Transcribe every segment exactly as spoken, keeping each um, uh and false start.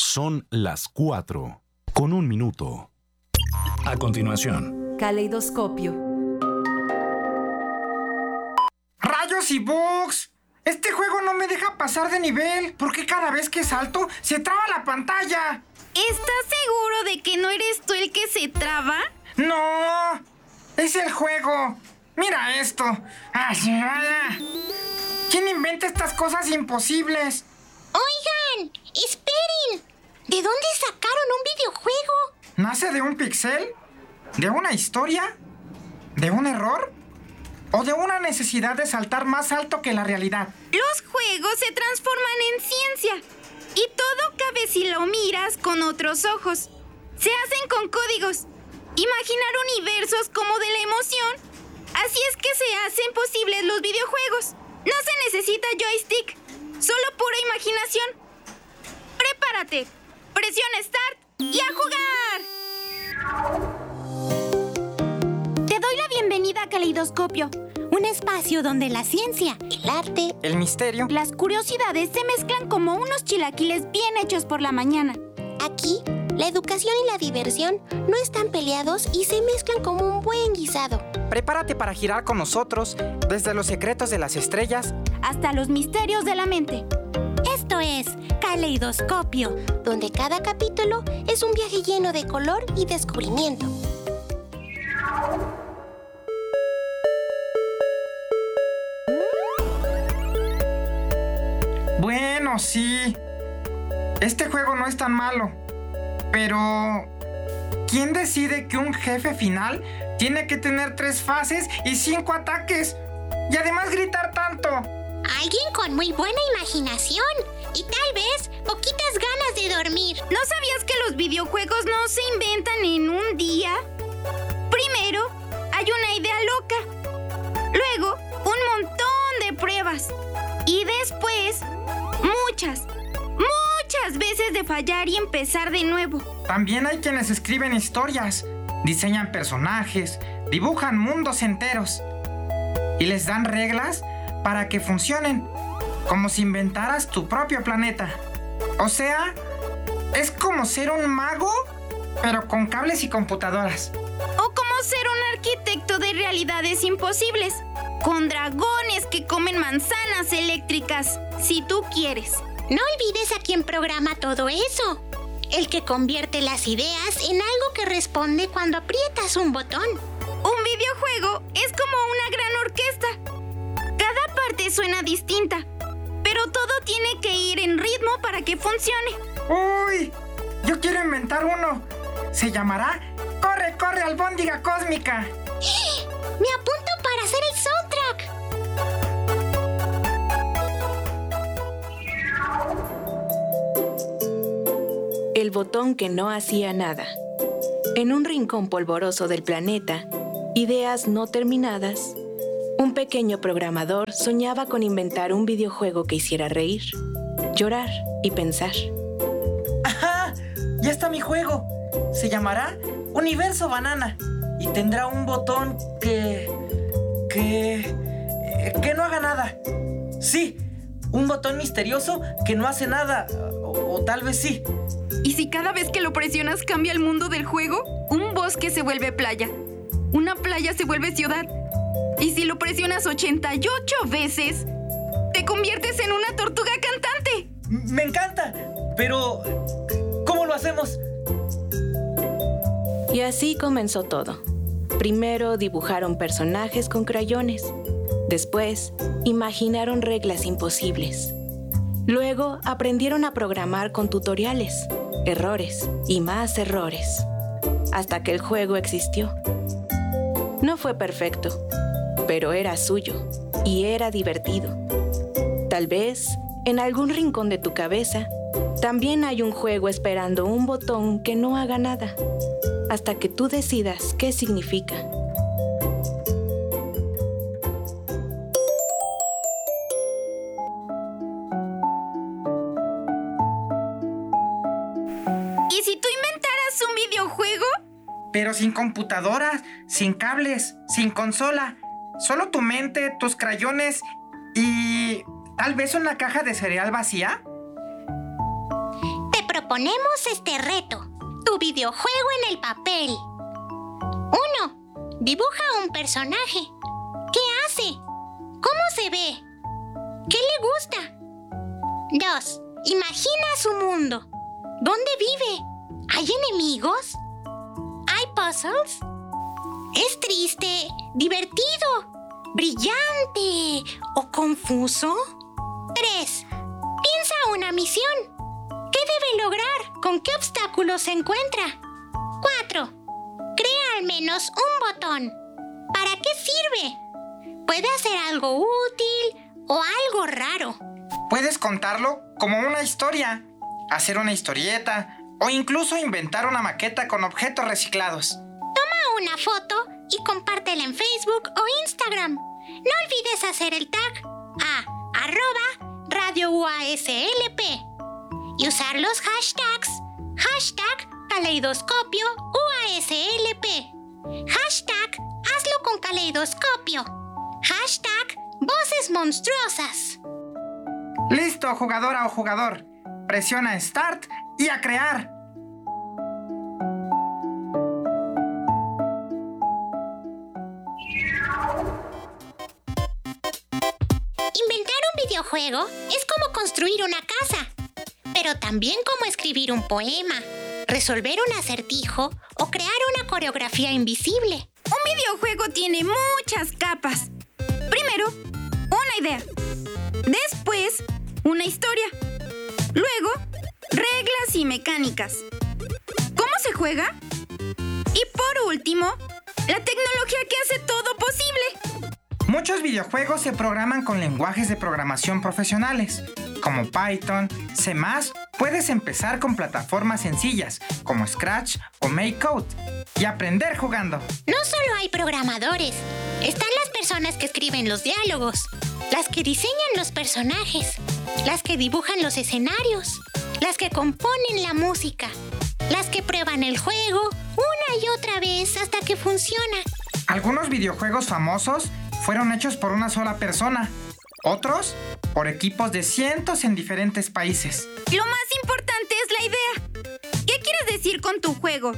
Son las cuatro, con un minuto. A continuación, Caleidoscopio. ¡Rayos y bugs! Este juego no me deja pasar de nivel. ¿Por qué cada vez que salto se traba la pantalla? ¿Estás seguro de que no eres tú el que se traba? ¡No! ¡Es el juego! ¡Mira esto! ¿Quién inventa estas cosas imposibles? ¡Oigan! ¡Esperen! ¿De dónde sacaron un videojuego? ¿Nace de un pixel? ¿De una historia? ¿De un error? ¿O de una necesidad de saltar más alto que la realidad? Los juegos se transforman en ciencia. Y todo cabe si lo miras con otros ojos. Se hacen con códigos. Imaginar universos como de la emoción. Así es que se hacen posibles los videojuegos. No se necesita joystick, solo pura imaginación. Prepárate, presiona Start y a jugar. Te doy la bienvenida a Caleidoscopio, un espacio donde la ciencia, el arte, el misterio, las curiosidades se mezclan como unos chilaquiles bien hechos por la mañana. Aquí, la educación y la diversión no están peleados y se mezclan como un buen guisado. Prepárate para girar con nosotros desde los secretos de las estrellas hasta los misterios de la mente. Esto es Caleidoscopio, donde cada capítulo es un viaje lleno de color y descubrimiento. Bueno, sí. Este juego no es tan malo. Pero ¿quién decide que un jefe final tiene que tener tres fases y cinco ataques? Y además gritar tanto. Alguien con muy buena imaginación y tal vez poquitas ganas de dormir. ¿No sabías que los videojuegos no se inventan en un día? Primero, hay una idea loca. Luego, un montón de pruebas. Y después, muchas, muchas veces de fallar y empezar de nuevo. También hay quienes escriben historias, diseñan personajes, dibujan mundos enteros y les dan reglas para que funcionen, como si inventaras tu propio planeta. O sea, es como ser un mago, pero con cables y computadoras. O como ser un arquitecto de realidades imposibles, con dragones que comen manzanas eléctricas, si tú quieres. No olvides a quien programa todo eso. El que convierte las ideas en algo que responde cuando aprietas un botón. Un videojuego es como una gran orquesta. Cada parte suena distinta, pero todo tiene que ir en ritmo para que funcione. ¡Uy! Yo quiero inventar uno. Se llamará Corre, corre, albóndiga cósmica. ¡Me apunto para hacer el soundtrack! El botón que no hacía nada. En un rincón polvoroso del planeta, ideas no terminadas, un pequeño programador soñaba con inventar un videojuego que hiciera reír, llorar y pensar. ¡Ajá! ¡Ya está mi juego! Se llamará Universo Banana y tendrá un botón que... que... que no haga nada. Sí, un botón misterioso que no hace nada, o, o tal vez sí. ¿Y si cada vez que lo presionas cambia el mundo del juego? Un bosque se vuelve playa. Una playa se vuelve ciudad. Y si lo presionas ochenta y ocho veces, te conviertes en una tortuga cantante. ¡Me encanta! Pero, ¿cómo lo hacemos? Y así comenzó todo. Primero dibujaron personajes con crayones. Después, imaginaron reglas imposibles. Luego, aprendieron a programar con tutoriales, errores y más errores, hasta que el juego existió. No fue perfecto, pero era suyo y era divertido. Tal vez, en algún rincón de tu cabeza, también hay un juego esperando un botón que no haga nada, hasta que tú decidas qué significa. ¿Y si tú inventaras un videojuego? Pero sin computadoras, sin cables, sin consola. Solo tu mente, tus crayones y... ¿tal vez una caja de cereal vacía? Te proponemos este reto. Tu videojuego en el papel. uno. Dibuja un personaje. ¿Qué hace? ¿Cómo se ve? ¿Qué le gusta? dos. Imagina su mundo. ¿Dónde vive? ¿Hay enemigos? ¿Hay puzzles? ¿Es triste, divertido, brillante o confuso? tres. Piensa una misión. ¿Qué debe lograr? ¿Con qué obstáculos se encuentra? cuatro. Crea al menos un botón. ¿Para qué sirve? Puede hacer algo útil o algo raro. Puedes contarlo como una historia, hacer una historieta o incluso inventar una maqueta con objetos reciclados. Toma una foto y compártela en Facebook o Instagram. No olvides hacer el tag a arroba Radio U A S L P y usar los hashtags hashtag caleidoscopio U A S L P, hashtag hazlo con caleidoscopio, hashtag voces monstruosas. Listo, jugadora o jugador. Presiona Start y a crear. Inventar un videojuego es como construir una casa, pero también como escribir un poema, resolver un acertijo o crear una coreografía invisible. Un videojuego tiene muchas capas. Primero, una idea. Después, una historia. Luego, reglas y mecánicas. ¿Cómo se juega? Y por último, la tecnología que hace todo posible. Muchos videojuegos se programan con lenguajes de programación profesionales, como Python, C más. Puedes empezar con plataformas sencillas, como Scratch o MakeCode, y aprender jugando. No solo hay programadores, están las personas que escriben los diálogos, las que diseñan los personajes, las que dibujan los escenarios, las que componen la música, las que prueban el juego una y otra vez hasta que funciona. Algunos videojuegos famosos fueron hechos por una sola persona, otros por equipos de cientos en diferentes países. Lo más importante es la idea. ¿Qué quieres decir con tu juego?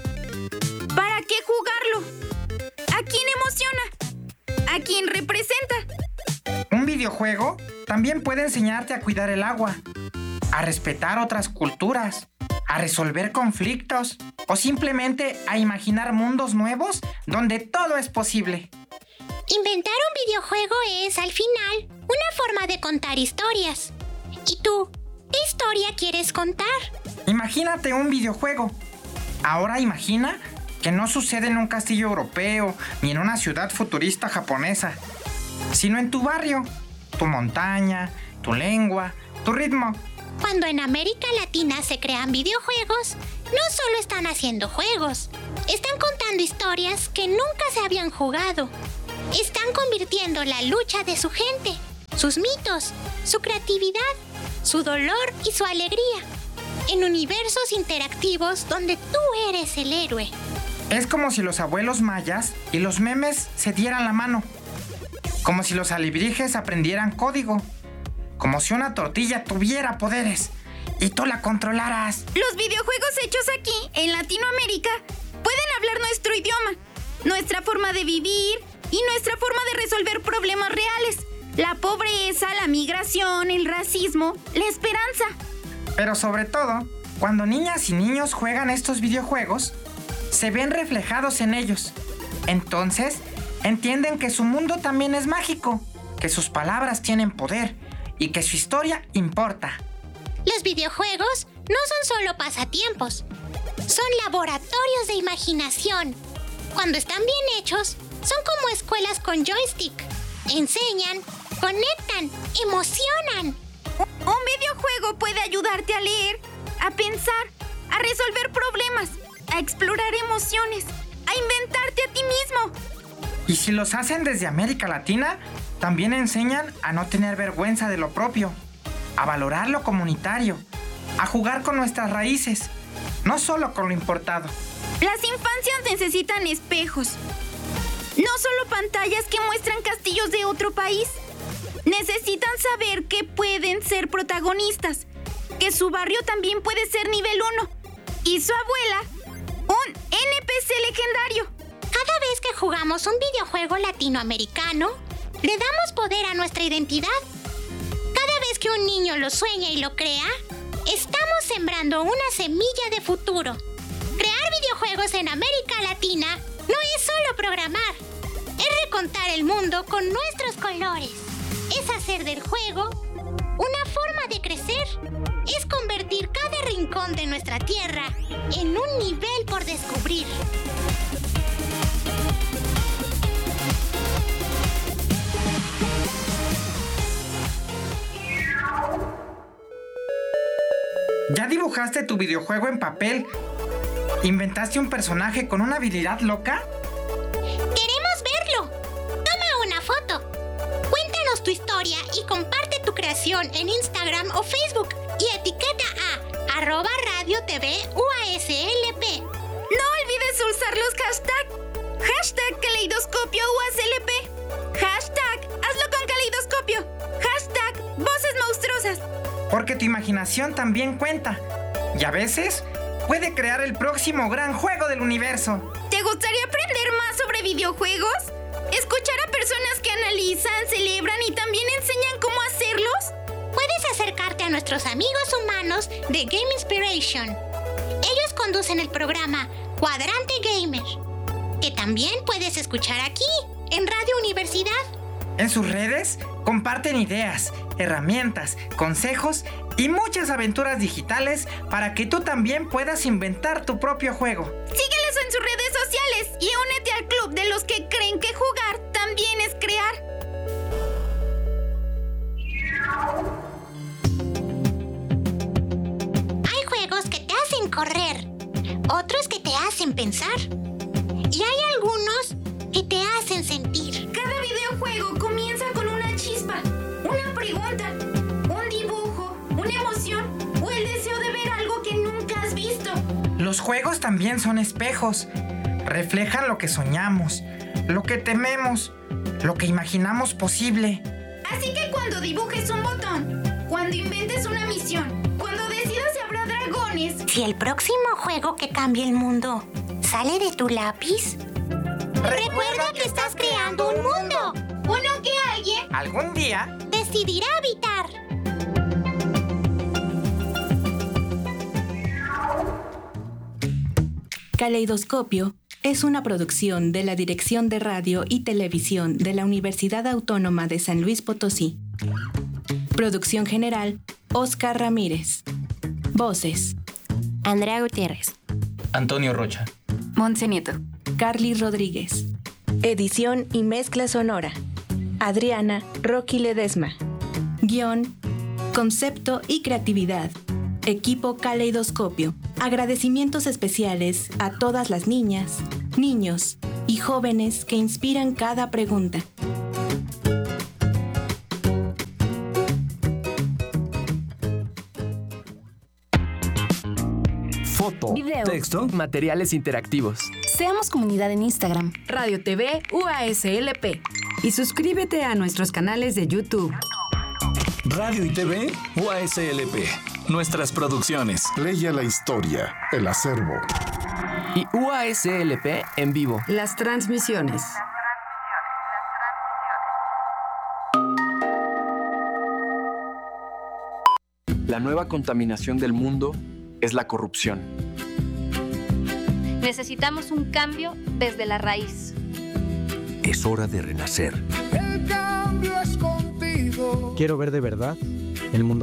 ¿Para qué jugarlo? ¿A quién emociona? ¿A quién representa? Un videojuego también puede enseñarte a cuidar el agua, a respetar otras culturas, a resolver conflictos o simplemente a imaginar mundos nuevos donde todo es posible. Inventar un videojuego es, al final, una forma de contar historias. ¿Y tú, qué historia quieres contar? Imagínate un videojuego. Ahora imagina que no sucede en un castillo europeo ni en una ciudad futurista japonesa, sino en tu barrio, tu montaña, tu lengua, tu ritmo. Cuando en América Latina se crean videojuegos, no solo están haciendo juegos, están contando historias que nunca se habían jugado. Están convirtiendo la lucha de su gente, sus mitos, su creatividad, su dolor y su alegría en universos interactivos donde tú eres el héroe. Es como si los abuelos mayas y los memes se dieran la mano. Como si los alebrijes aprendieran código. Como si una tortilla tuviera poderes y tú la controlaras. Los videojuegos hechos aquí, en Latinoamérica, pueden hablar nuestro idioma, nuestra forma de vivir y nuestra forma de resolver problemas reales. La pobreza, la migración, el racismo, la esperanza. Pero sobre todo, cuando niñas y niños juegan estos videojuegos, se ven reflejados en ellos. Entonces, entienden que su mundo también es mágico, que sus palabras tienen poder y que su historia importa. Los videojuegos no son solo pasatiempos, son laboratorios de imaginación. Cuando están bien hechos, son como escuelas con joystick. Enseñan, conectan, emocionan. Un videojuego puede ayudarte a leer, a pensar, a resolver problemas, a explorar emociones, a inventarte a ti mismo. Y si los hacen desde América Latina, también enseñan a no tener vergüenza de lo propio, a valorar lo comunitario, a jugar con nuestras raíces, no solo con lo importado. Las infancias necesitan espejos, no solo pantallas que muestran castillos de otro país. Necesitan saber que pueden ser protagonistas, que su barrio también puede ser nivel uno. Y su abuela, un N P C legendario. Cada vez que jugamos un videojuego latinoamericano, le damos poder a nuestra identidad. Cada vez que un niño lo sueña y lo crea, estamos sembrando una semilla de futuro. Crear videojuegos en América Latina no es solo programar, es recontar el mundo con nuestros colores. Es hacer del juego una forma de crecer. Es convertir cada rincón de nuestra tierra en un nivel por descubrir. ¿Ya dibujaste tu videojuego en papel? ¿Inventaste un personaje con una habilidad loca? ¡Queremos verlo! Toma una foto. Cuéntanos tu historia y comparte tu creación en Instagram o Facebook y etiqueta a arroba radio tv U A S L P. No olvides usar los hashtags. Hashtag Caleidoscopio U A S L P. Hashtag Hazlo con Caleidoscopio. Hashtag Voces Monstruosas. Porque tu imaginación también cuenta. Y a veces puede crear el próximo gran juego del universo. ¿Te gustaría aprender más sobre videojuegos? ¿Escuchar a personas que analizan, celebran y también enseñan cómo hacerlos? Puedes acercarte a nuestros amigos humanos de Game Inspiration. Ellos conducen el programa Cuadrante Gamer, que también puedes escuchar aquí, en Radio Universidad. En sus redes comparten ideas, herramientas, consejos y muchas aventuras digitales para que tú también puedas inventar tu propio juego. Síguelos en sus redes sociales y únete al club de los que creen que jugar también es crear. Hay juegos que te hacen correr, otros que te hacen pensar y hay algunos que te hacen sentir. Cada videojuego comienza con una chispa, una pregunta, un dibujo, una emoción o el deseo de ver algo que nunca has visto. Los juegos también son espejos. Reflejan lo que soñamos, lo que tememos, lo que imaginamos posible. Así que cuando dibujes un botón, cuando inventes una misión, cuando decidas si habrá dragones... Si el próximo juego que cambie el mundo sale de tu lápiz, recuerda que estás creando un mundo. Uno que alguien ¿Algún día? decidirá habitar. Caleidoscopio es una producción de la Dirección de Radio y Televisión de la Universidad Autónoma de San Luis Potosí. Producción general, Oscar Ramírez. Voces: Andrea Gutiérrez, Antonio Rocha, Montse Nieto, Carly Rodríguez. Edición y mezcla sonora: Adriana Rocky Ledesma. Guión, concepto y creatividad: Equipo Caleidoscopio. Agradecimientos especiales a todas las niñas, niños y jóvenes que inspiran cada pregunta. Foto, video, texto, materiales interactivos. Seamos comunidad en Instagram, Radio T V U A S L P. Y suscríbete a nuestros canales de YouTube. Radio y T V U A S L P. Nuestras producciones. Leia la historia, el acervo. Y U A S L P en vivo. Las transmisiones. La nueva contaminación del mundo es la corrupción. Necesitamos un cambio desde la raíz. Es hora de renacer. El cambio es contigo. Quiero ver de verdad el mundo